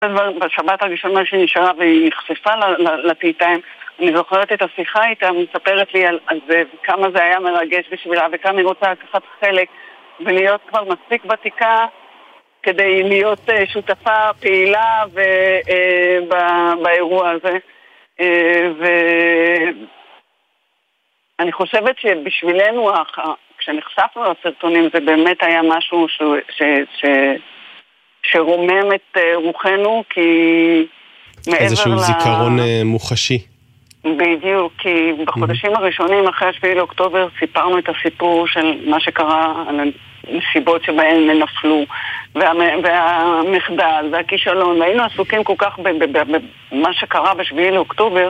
בשבת הראשונה שנשארה והיא נחשפה לטי-טיים, אני זוכרת את השיחה איתה, מספרת לי על זה, כמה זה היה מרגש בשבילה, וכמה היא רוצה לקחת חלק, ולהיות כבר מספיק ותיקה, כדי להיות שותפה פעילה באירוע הזה. ואני חושבת שבשבילנו, כשנחשפנו לסרטונים, זה באמת היה משהו שרומם את רוחנו, כי איזשהו זיכרון מוחשי. בדיוק, כי בחודשים הראשונים אחרי 7 לאוקטובר סיפרנו את הסיפור של מה שקרה על הנסיבות שבהן נפלו, והמחדל והכישלון, והיינו עסוקים כל כך במה שקרה ב7 לאוקטובר,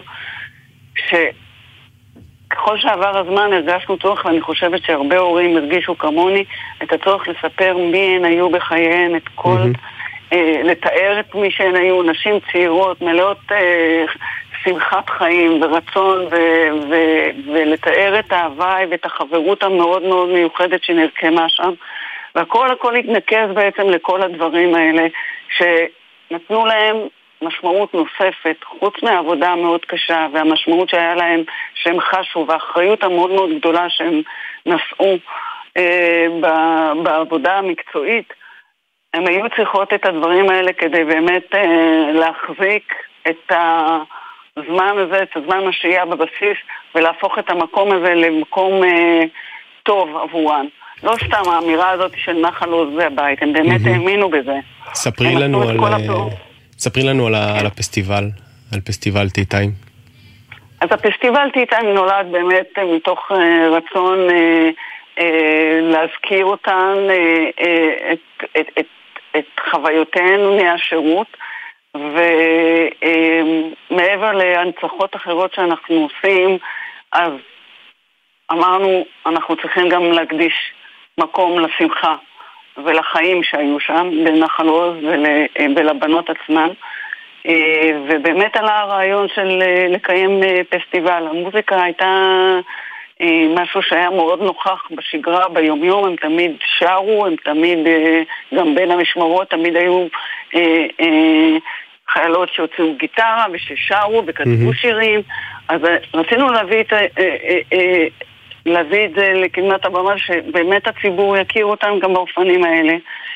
שככל שעבר הזמן הרגשנו צורך, ואני חושבת שהרבה הורים הרגישו כמוני, את הצורך לספר מי הן היו בחייהן, את כל, לתאר את מי שהן היו, נשים צעירות, מלאות שמחת חיים ורצון, ולתאר את ההוואי ואת החברות המאוד מאוד מיוחדת שנרקמה שם, והכל התנקז בעצם לכל הדברים האלה שנתנו להם משמעות נוספת, חוץ מהעבודה המאוד קשה והמשמעות שהיה להם שהם חשו, והאחריות המאוד מאוד גדולה שהם נשאו בעבודה המקצועית. הם היו צריכות את הדברים האלה כדי באמת להחזיק את הזמן הזה, את הזמן השהייה בבסיס, ולהפוך את המקום הזה למקום טוב עבורן. לא סתם האמירה הזאת של נחל עוז זה הבית, הם באמת האמינו בזה. ספרי לנו על הפסטיבל, על פסטיבל טי-טיים. אז הפסטיבל טי-טיים נולד באמת מתוך רצון להזכיר אותן, את חוויותינו מהשירות, ומעבר להנצחות אחרות שאנחנו עושים, אז אמרנו, אנחנו צריכים גם להקדיש מקום לשמחה ולחיים שהיו שם, בנחל עוז ולבנות עצמן, ובאמת עלה הרעיון של לקיים פסטיבל. המוזיקה הייתה משהו שהיה מאוד נוכח בשגרה, ביומיום, הם תמיד שרו, הם תמיד, גם בין המשמרות, תמיד היו חיילות שהוציאו גיטרה וששרו וכתבו שירים, אז רצינו להביא את זה לקדמת הבמה, שבאמת הציבור יכיר אותם גם באופנים האלה,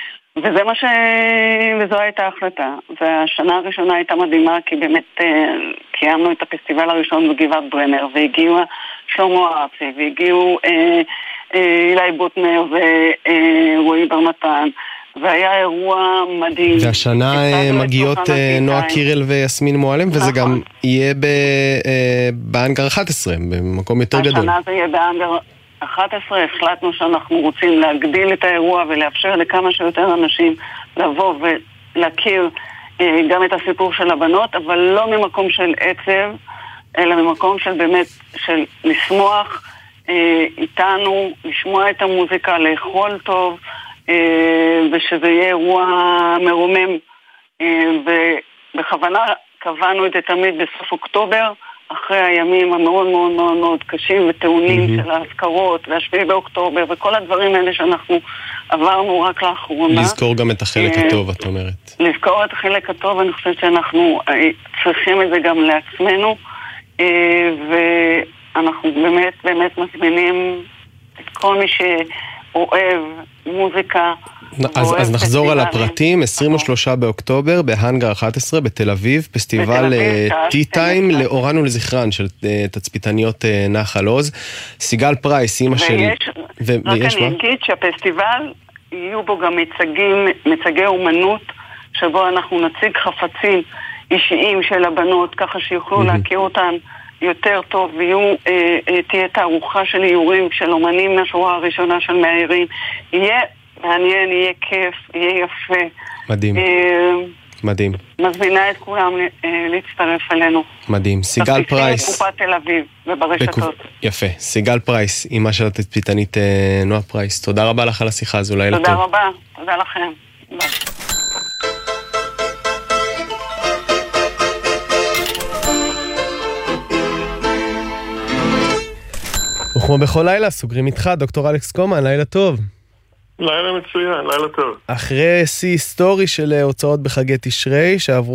וזו הייתה ההחלטה. והשנה הראשונה הייתה מדהימה, כי באמת קיימנו את הפסטיבל הראשון בגבעת ברנר, והגיעו שלמה ארצי, והגיעו אילי בוטנר ורועי בר מתן, והיה אירוע מדהים. והשנה מגיעות נועה קירל ויסמין מועלם, וזה גם יהיה באנגר 11, במקום יותר גדול. השנה זה יהיה באנגר 11, החלטנו שאנחנו רוצים להגדיל את האירוע ולאפשר לכמה שיותר אנשים לבוא ולהכיר גם את הסיפור של הבנות, אבל לא ממקום של עצב, אלא ממקום של באמת, של לשמוח איתנו, לשמוע את המוזיקה, לאכול טוב, ושזה יהיה אירוע מרומם, ובכוונה קבענו את זה תמיד בסוף אוקטובר, אחרי הימים המאוד מאוד מאוד מאוד קשים וטעונים של ההזכרות וה7 באוקטובר וכל הדברים האלה שאנחנו עברנו רק לאחרונה. לזכור גם את החלק הטוב, את אומרת. לזכור את החלק הטוב, אני חושבת שאנחנו צריכים את זה גם לעצמנו, ואנחנו באמת באמת מזמינים את כל מי שאוהב מוזיקה. אז נחזור על הפרטים. 23 באוקטובר בהאנגר 11 בתל אביב, פסטיבל טי-טיים לאורן ולזכרן של תצפיתניות נחל עוז. סיגל פרייס, אמא של... רק אני אגיד שהפסטיבל יהיו בו גם מצגי אומנות, שבו אנחנו נציג חפצים אישיים של הבנות, ככה שיוכלו להכיר אותן יותר טוב, תהיה תערוכה של איורים של אומנים מהשורה הראשונה של מאיירים. יהיה מעניין, יהיה כיף, יהיה יפה. מדהים. מדהים. מזמינה את כולם להצטרף אלינו. מדהים. סיגל פרייס. בקופת תל אביב וברשתות. יפה. סיגל פרייס, אמא של התצפיתנית נועה פרייס. תודה רבה לך על השיחה הזו, לילה טוב. תודה רבה. תודה לכם. ביי. וכמו בכל לילה, סוגרים איתך, דוקטור אלכס קומן, לילה טוב. לילה מצוין, לילה טוב. אחרי שיא היסטורי של הוצאות בחגי תשרי שעברו